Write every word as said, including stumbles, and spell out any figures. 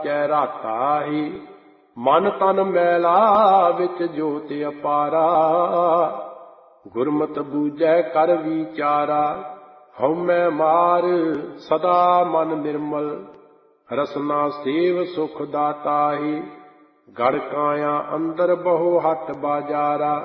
ਚੈ ਰਾਤਾ ਹੀ। ਮਨ ਤਨ ਮੈਲਾ ਵਿੱਚ ਜੋਤ ਅਪਾਰਾ, ਗੁਰਮਤਿ ਬੂਝੈ ਕਰ ਵਿਚਾਰਾ। ਹਉਮੈ ਮਾਰ ਸਦਾ ਮਨ ਨਿਰਮਲ, ਰਸਨਾ ਸੇਵ ਸੁਖ ਦਾਤਾ ਹੀ। ਗੜ ਕਾਇਆ ਅੰਦਰ ਬਹੁ ਹੱਟ ਬਾਜਾਰਾ,